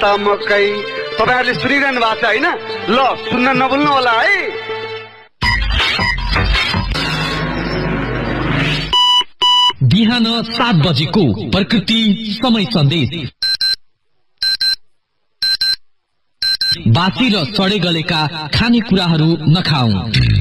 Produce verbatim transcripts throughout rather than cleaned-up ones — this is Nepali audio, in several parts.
तमकै तपाईहरुले सुनिरहनु भएको छ हैन? ल सुन्न नभुल्नु होला है। बिहान सात बजेको प्रकृति समय सन्देश। बासी र सडे गलेका खानेकुराहरू नखाऊ।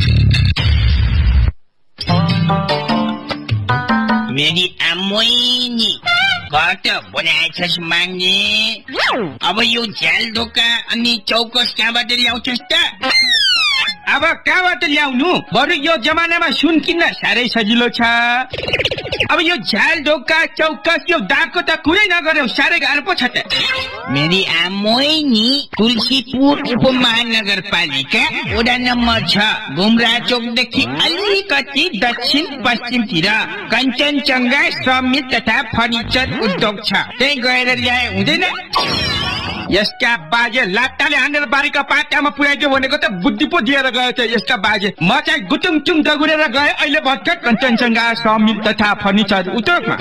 मेरी आमोइनी घट बनाएछस् माग्ने। अब यो झ्याल ढोका अनि चौकस कहाँबाट ल्याउँछस् त? अब कहाँबाट ल्याउनु? बरु यो जमानामा सुन किन्न साह्रै सजिलो छ। अब यो झ्याल ढोका चौकस यो दागको त कुरै नगर्यो, साह्रै गाह्रो पो छ त। मेरी आमोइनी तुलसीपुर उपमहानगरपालिका वडा नम्बर छ, घुम्रा चोकदेखि अलिकति दक्षिण पश्चिमतिर कञ्चनजङ्घा श्रमिक तथा फर्निचर उद्योग छ, त्यही गएर ल्याए हुँदैन? यसका बाजे लाट्टाले हानेर बारीका पाटामा पुर्याइदियो भनेको त बुद्धि पो दिएर गयो त यसका बाजे। म चाहिँ गुटुङ चुङ दगुरेर गए अहिले भर्खर कञ्चनजङ्घा श्रमिक तथा फर्निचर उद्योगमा।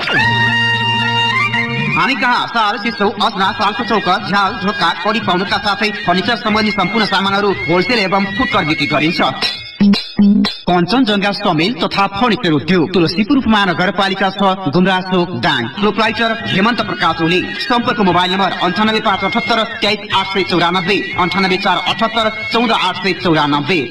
हामी कहाँ साल सिसौ असना सालको चौका झ्याल ढोका कडी पाउनुका साथै फर्निचर सम्बन्धी सम्पूर्ण सामानहरू होलसेल एवं फुटकर बिक्री गरिन्छ। कञ्चनजङ्घा समेल तथा फर्निचर उद्योग तुलसीपुर उपमहानगरपालिका छ, गुमरासोक दाङ। प्रोप्राइटर हेमन्त प्रकाश ओली। सम्पर्क मोबाइल नम्बर अन्ठानब्बे पाँच अठहत्तर तेइस आठ सय चौरानब्बे अन्ठानब्बे चार अठहत्तर चौध आठ सय चौरानब्बे।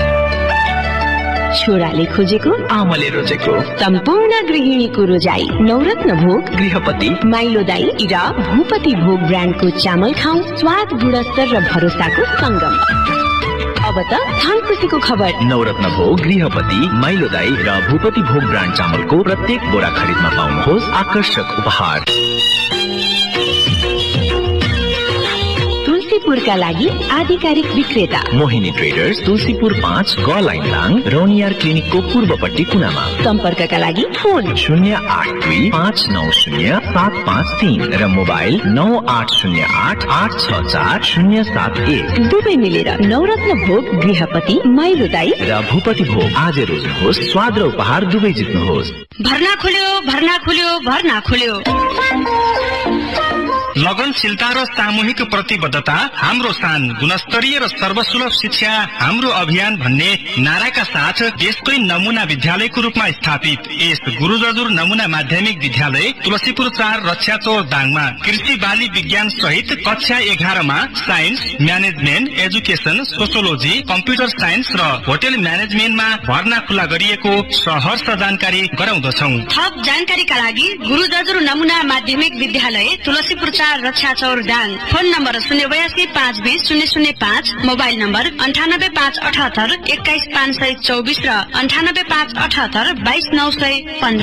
छोराले खोजेको आमाले रोजेको सम्पूर्ण गृहिणीको रोजाई नवरत्न भोग गृहपति माइलो दाई र भूपति भोग ब्रान्डको चामल खाऊ। स्वाद गुणस्तर र भरोसाको संगम। अब त थान खुसीको खबर। नवरत्न भोग गृहपति माइलो दाई र भूपति भोग ब्रान्ड चामलको प्रत्येक बोरा खरिदमा पाउनुहोस् आकर्षक उपहार। तुलसीपुरका लागि आधिकारिक विक्रेता मोहिनी ट्रेडर्स, तुलसीपुर पाँच ग लाइन दाङ, रौनियार क्लिनिकको पूर्वपट्टि कुनामा। सम्पर्कका लागि फोन शून्य आठ दुई पाँच नौ शून्य सात पाँच तीन र मोबाइल नौ आठ शून्य आठ आठ छ चार शून्य सात एक। दुवै मिलेर नवरत्न भोग गृहपति माइलो दाई र भूपति भोग आज रोज्नुहोस्, स्वाद र उपहार दुवै जित्नुहोस्। भर्ना खुल्यो भर्ना खुल्यो भर्ना खुल्यो। लगनशीलता र सामूहिक प्रतिबद्धता हाम्रो शान, गुणस्तरीय र सर्वसुलभ शिक्षा हाम्रो अभियान भन्ने नाराका साथ देशकै नमुना विद्यालयको रूपमा स्थापित यस गुरु जजुर नमुना माध्यमिक विद्यालय तुलसीपुर चार रक्षाचौर दाङमा कृषि बाली विज्ञान सहित कक्षा एघारमा science, management, education, sociology, computer science र होटेल म्यानेजमेन्टमा भर्ना खुला गरिएको सहर्ष जानकारी गराउँदछौ। थप जानकारीका लागि गुरु जजुर नमुना माध्यमिक विद्यालय तुलसीपुर चार रक्षाचौर दाङ। फोन नम्बर शून्य बयासी पाँच बिस शून्य शून्य पाँच, मोबाइल नम्बर अन्ठानब्बे पाँच अठहत्तर एक्काइस पाँच सय चौबिस र अन्ठानब्बे पाँच अठहत्तर बाइस नौ सय पन्ध्र।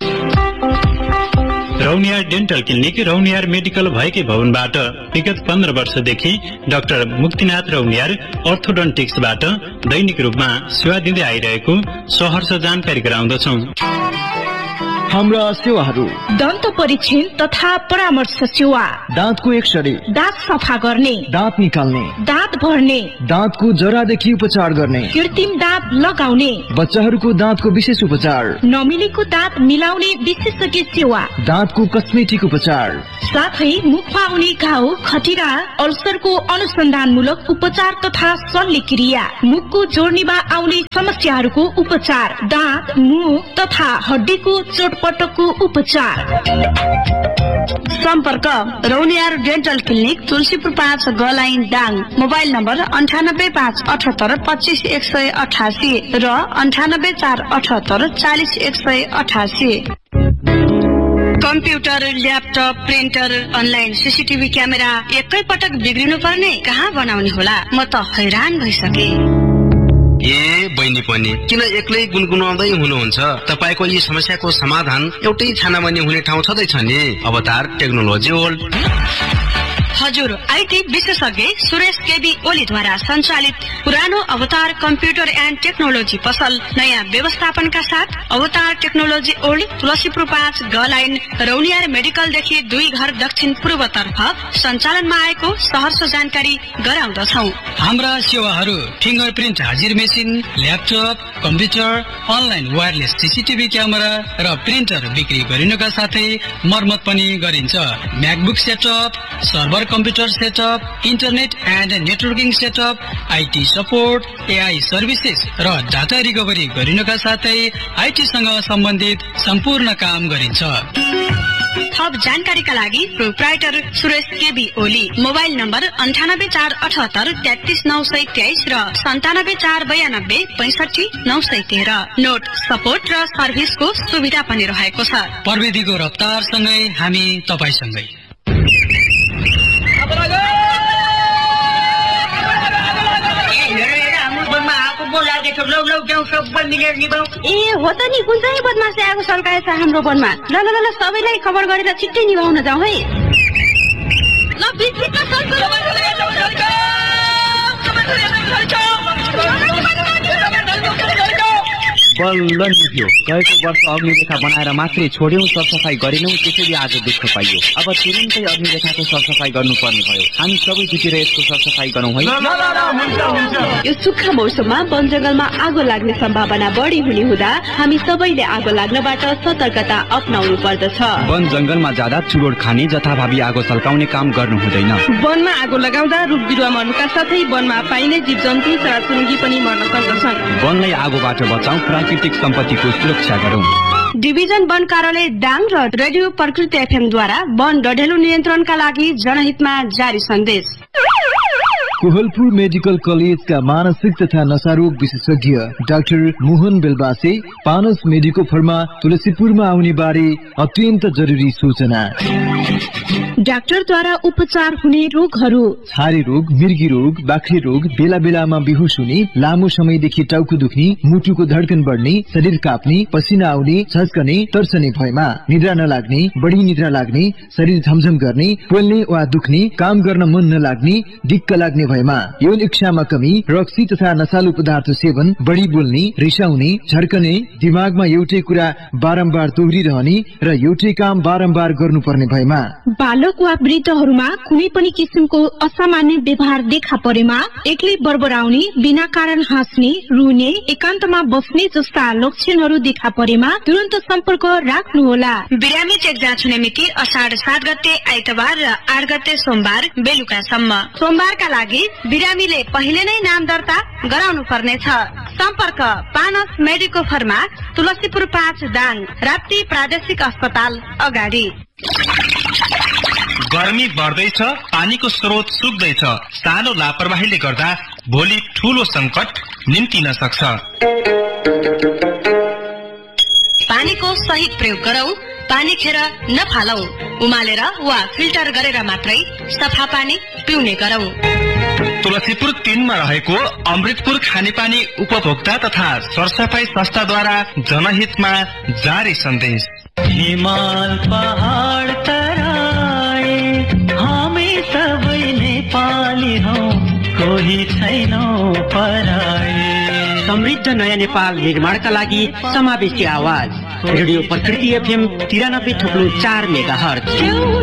Rauniyar dental clinic Rauniyar medical भएकै भवनबाट विगत पन्ध्र वर्षदेखि डाक्टर मुक्तिनाथ रौनियार अर्थोडन्टिक्सबाट दैनिक रूपमा सेवा दिँदै आइरहेको सहर्ष जानकारी गराउँदछौ। हाम्रा सेवाहरू दन्त परीक्षण तथा परामर्श सेवा, दाँतको एक्सरे, दाँत सफा गर्ने, दाँत निकाल्ने, दाँत भर्ने, दाँतको जरादेखि उपचार गर्ने, कृत्रिम दाँत लगाउने, बच्चाहरूको दाँतको विशेष उपचार, नमिलेको दाँत मिलाउने विशेषज्ञ सेवा, दाँतको कस्मेटिक उपचार, साथै मुखमा आउने घाउ, खटिरा, अल्सरको अनुसन्धानमूलक उपचार तथा शल्यक्रिया, मुखको जोड्नीमा आउने समस्याहरूको उपचार, दाँत, मुख तथा हड्डीको चोटपटकको उपचार। सम्पर्क रौनियार डेन्टल क्लिनिक तुलसीपुर पाँच ग लाइन दाङ। मोबाइल नम्बर अन्ठानब्बे पाँच अठहत्तर पच्चिस एक सय अठासी र अन्ठानब्बे चार अठहत्तर चालिस एक सय अठासी। Computer, laptop, printer, online CCTV camera एकै पटक बिग्रिनु पर्ने, कहाँ बनाउने होला? म त हैरान भइसके। ए बहिनी पनि किन एक्लै गुनगुनाउँदै हुनुहुन्छ? तपाईको यी समस्याको समाधान एउटै छानामानी हुने ठाउँ छँदैछ नि, अवतार टेक्नोलोजी वर्ल्ड। हजुर, आईटी विशेषज्ञ सुरेश केबी ओलीद्वारा सञ्चालित पुरानो अवतार कम्प्युटर एन्ड टेक्नोलोजी पसल नयाँ व्यवस्थापनका साथ अवतार टेक्नोलोजी ओल्ड तुलसीपुर पाँच ग लाइन रौनियार मेडिकलदेखि दुई घर दक्षिण पूर्वतर्फ सञ्चालनमा आएको सहर्ष जानकारी गराउँदछौ। हाम्रा सेवाहरू फिङ्गर प्रिन्ट हाजिर machine, laptop, computer, online wireless CCTV camera र प्रिन्टर बिक्री गरिनुका साथै मर्मत पनि गरिन्छ। म्याकबुक सेटअप, सर्भर अवतार computer setup, internet and networking setup, IT support, AI services र डाटा रिकभरी गरिनुका साथै आइटीसँग सम्बन्धित सम्पूर्ण काम गरिन्छ। थप जानकारीका लागि proprietor Suresh KB Oli, mobile number अन्ठानब्बे चार अठहत्तर तेत्तिस नौ सय तेइस र सन्तानब्बे चार बयानब्बे पैसठी नौ सय तेह्र। नोट सपोर्ट र सर्भिसको सुविधा पनि रहेको छ। प्रविधिको रफ्तारसँगै हामी तपाईसँगै। ए हो त नि, कुन चाहिँ बदमासले आगो सल्काएछ हाम्रो वनमा। ल ल ल सबैलाई खबर गरेर छिट्टै निभाउन जाउँ है। ल बिच बिचमा बल्ल निभ्यो। गएको वर्ष अग्निरेखा बनाएर मात्रै छोड्यौं, सरसफाई गरेनौं, त्यसैले आज दुःख पाइयो। अब तुरुन्तै अग्निरेखाको सरसफाई गर्नुपर्ने भयो। हामी सबै जुटेर यसको सरसफाई गरौँ है। यो सुक्खा मौसममा वन जंगलमा आगो लाग्ने सम्भावना बढी हुने हुँदा हामी सबैले आगो लाग्नबाट सतर्कता अपनाउनु पर्दछ। वन जंगलमा जाँदा चुरोड खाने, जथाभावी आगो सल्काउने काम गर्नु हुँदैन। वनमा आगो लगाउँदा रुख बिरुवा मर्नुका साथै वनमा पाइने जीव जन्तु चराचुरुङ्गी पनि मर्न सक्दछन्। वनलाई आगोबाट बचाउँ, प्राकृतिक सम्पत्तिको सुरक्षा गरौँ। डिभिजन वन कार्यालय दाङ र रेडियो प्रकृति एफएम द्वारा वन डढेलो नियन्त्रणका लागि जनहितमा जारी सन्देश। कोहलपुर मेडिकल कलेजका मानसिक तथा नशारोग विशेषज्ञ डाक्टर मोहन बेलबासे पानस मेडिकोफरमा तुलसीपुरमा आउने बारे अत्यन्त जरुरी सूचना। डाक्टरद्वारा उपचार हुने रोगहरू: छारे रोग, मिर्गी रोग, बाख्रे रोग, बेला बेलामा बेहोस हुने, लामो समयदेखि टाउको दुख्ने, मुटुको धड्कन बढ्ने, शरीर काप्ने, पसिना आउने, झस्कने, तर्सने भएमा, निद्रा नलाग्ने, बढी निद्रा लाग्ने, शरीर झमझम गर्ने, पोल्ने वा दुख्ने, काम गर्न मन नलाग्ने, दिक्क लाग्ने भएमा, यौन इच्छामा कमी, रक्सी तथा नशालु पदार्थ सेवन, बढी बोल्ने, रिसाउने, झर्कने, दिमागमा एउटै कुरा बारम्बार दोहोरिरहने र एउटै काम बारम्बार गर्नुपर्ने भएमा, बालक वा वृद्धहरूमा कुनै पनि किसिमको असामान्य व्यवहार देखा परेमा, एक्लै बरबराउने, बिना कारण हाँस्ने, रुने, एकान्तमा बस्ने जस्ता लक्षणहरू देखा परेमा तुरन्त सम्पर्क राख्नुहोला। बिरामी चेक जाँच हुने मिति असाढ सात गते आइतबार र आठ गते सोमबार बेलुकासम्म। सोमबारका लागि बिरामीले पहिले नै नाम दर्ता गराउनु पर्नेछ। सम्पर्क पानस मेडिकोफरमा, तुलसीपुर पाँच दाङ, राप्ती प्रादेशिक अस्पताल अगाडि। गर्मी बढ्दैछ, पानीको स्रोत सुक्दैछ। सानो लापरवाहीले गर्दा भोलि ठूलो संकट निम्तिन सक्छ। पानीको सही प्रयोग गरौं, पानी खेर नफालौ, उमालेर वा फिल्टर गरेर मात्रै सफा पानी पिउने गरौं। तुलसीपुर तीनमा रहेको अमृतपुर खानेपानी उपभोक्ता तथा सरसफाई संस्थाद्वारा जनहितमा जारी सन्देश। हिमाल पहाड तराई, हामी सबै नेपाली हौ, कोही छैनौ पराई। समृद्ध नयाँ नेपाल निर्माणका लागि समावेशी आवाज रेडियो प्रकृति एफएम तिरानब्बे थुप्रो चार मेगा हर्ज।